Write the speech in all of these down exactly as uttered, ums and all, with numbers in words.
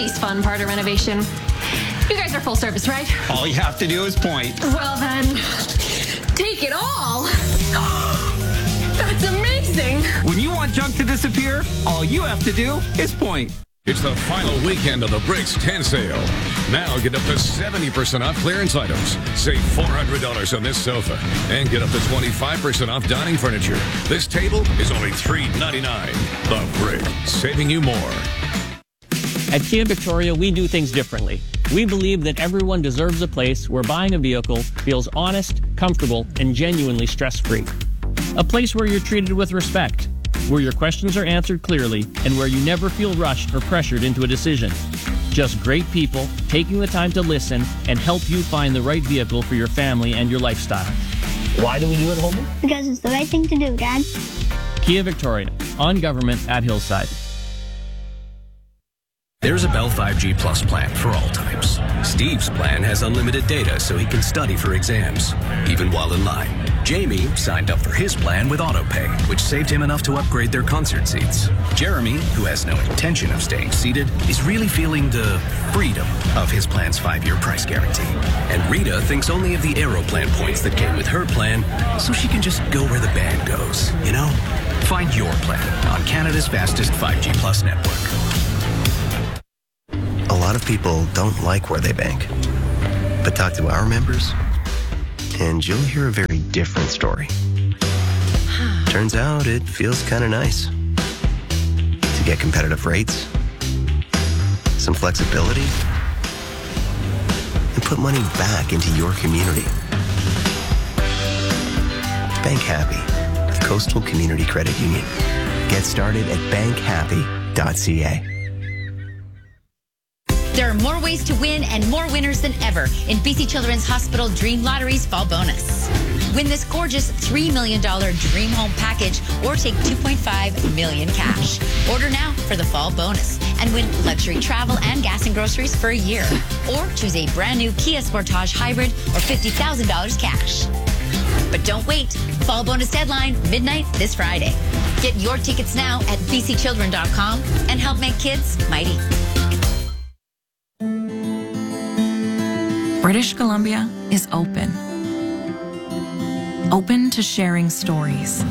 least fun part of renovation. You guys are full service, right? All you have to do is point. Well then, take it all. That's amazing. When you want junk to disappear, all you have to do is point. It's the final weekend of the Bricks ten sale. Now get up to seventy percent off clearance items. Save four hundred dollars on this sofa. And get up to twenty-five percent off dining furniture. This table is only three ninety-nine. The Bricks, saving you more. At Kia Victoria, we do things differently. We believe that everyone deserves a place where buying a vehicle feels honest, comfortable, and genuinely stress-free. A place where you're treated with respect, where your questions are answered clearly, and where you never feel rushed or pressured into a decision. Just great people taking the time to listen and help you find the right vehicle for your family and your lifestyle. Why do we do it, Holden? Because it's the right thing to do, Dad. Kia Victoria, on government at Hillside. There's a Bell five G Plus plan for all types. Steve's plan has unlimited data so he can study for exams, even while in line. Jamie signed up for his plan with AutoPay, which saved him enough to upgrade their concert seats. Jeremy, who has no intention of staying seated, is really feeling the freedom of his plan's five-year price guarantee. And Rita thinks only of the Aeroplan points that came with her plan, so she can just go where the band goes, you know? Find your plan on Canada's fastest five G Plus network. A lot of people don't like where they bank. But talk to our members, and you'll hear a very different story. Turns out it feels kind of nice to get competitive rates, some flexibility, and put money back into your community. Bank Happy with Coastal Community Credit Union. Get started at bank happy dot c a. There are more ways to win and more winners than ever in B C Children's Hospital Dream Lottery's Fall Bonus. Win this gorgeous three million dollars Dream Home Package or take two point five million dollars cash. Order now for the Fall Bonus and win luxury travel and gas and groceries for a year. Or choose a brand new Kia Sportage Hybrid or fifty thousand dollars cash. But don't wait. Fall Bonus deadline, midnight this Friday. Get your tickets now at b c children dot com and help make kids mighty. British Columbia is open. Open to sharing stories.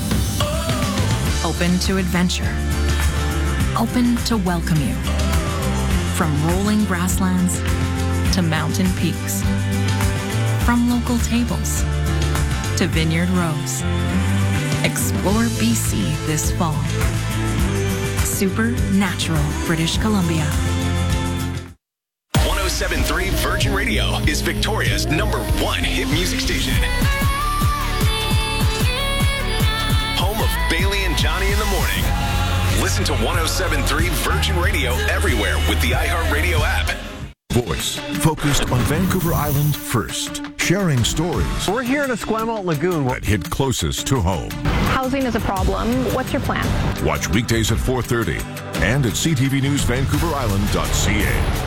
Open to adventure. Open to welcome you. From rolling grasslands to mountain peaks. From local tables to vineyard rows. Explore B C this fall. Supernatural British Columbia. one oh seven point three Virgin Radio is Victoria's number one hit music station. Home of Bailey and Johnny in the morning. Listen to one oh seven point three Virgin Radio everywhere with the iHeartRadio app. Voice, focused on Vancouver Island first. Sharing stories. We're here in Esquimalt Lagoon. That hit closest to home. Housing is a problem. What's your plan? Watch weekdays at four thirty and at c t v news vancouver island dot c a.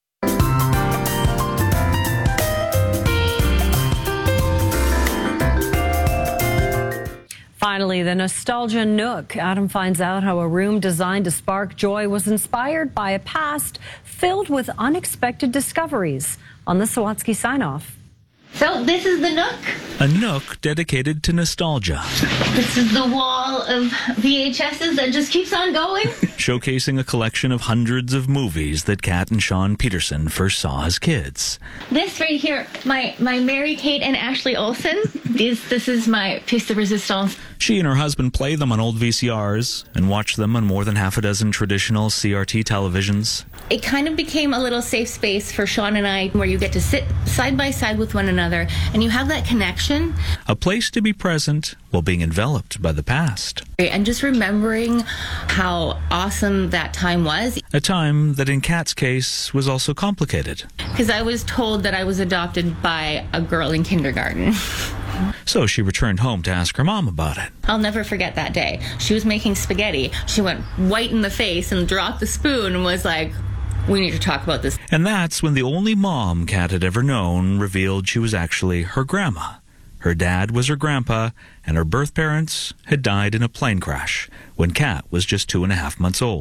Finally, the Nostalgia Nook. Adam finds out how a room designed to spark joy was inspired by a past filled with unexpected discoveries. On the Sawatsky sign-off. So this is the Nook. A nook dedicated to nostalgia. This is the wall of V H S's that just keeps on going. Showcasing a collection of hundreds of movies that Kat and Sean Peterson first saw as kids. This right here, my, my Mary Kate and Ashley Olsen. This, this is my piece de resistance. She and her husband play them on old V C Rs and watch them on more than half a dozen traditional C R T televisions. It kind of became a little safe space for Sean and I where you get to sit side by side with one another and you have that connection. A place to be present while being enveloped by the past. And just remembering how awesome that time was. A time that in Kat's case was also complicated. Because I was told that I was adopted by a girl in kindergarten. So she returned home to ask her mom about it. I'll never forget that day. She was making spaghetti. She went white in the face and dropped the spoon and was like, we need to talk about this. And that's when the only mom Kat had ever known revealed she was actually her grandma. Her dad was her grandpa, and her birth parents had died in a plane crash when Kat was just two and a half months old.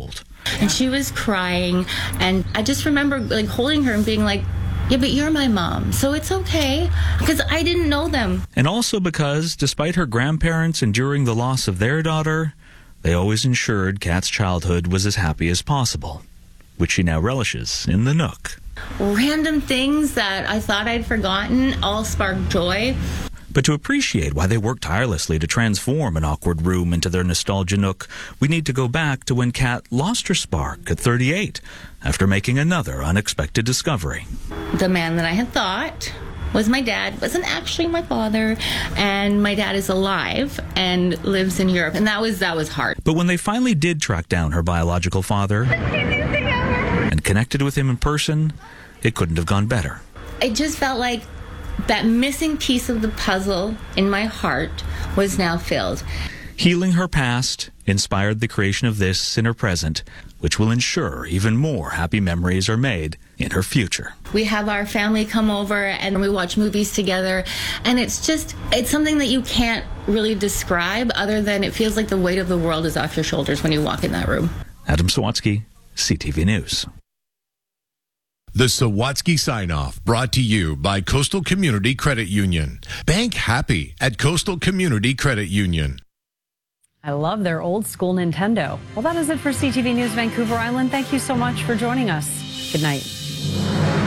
And she was crying, and I just remember like holding her and being like, yeah, but you're my mom, so it's okay, because I didn't know them. And also because, despite her grandparents enduring the loss of their daughter, they always ensured Kat's childhood was as happy as possible, which she now relishes in the Nook. Random things that I thought I'd forgotten all sparked joy. But to appreciate why they worked tirelessly to transform an awkward room into their nostalgia nook, we need to go back to when Kat lost her spark at thirty-eight after making another unexpected discovery. The man that I had thought was my dad wasn't actually my father, and my dad is alive and lives in Europe, and that was that was hard. But when they finally did track down her biological father and connected with him in person, it couldn't have gone better. It just felt like that missing piece of the puzzle in my heart was now filled. Healing her past inspired the creation of this in her present, which will ensure even more happy memories are made in her future. We have our family come over and we watch movies together, and it's just, it's something that you can't really describe other than it feels like the weight of the world is off your shoulders when you walk in that room. Adam Sawatsky, C T V News. The Sawatsky Sign-Off, brought to you by Coastal Community Credit Union. Bank happy at Coastal Community Credit Union. I love their old school Nintendo. Well, that is it for C T V News Vancouver Island. Thank you so much for joining us. Good night.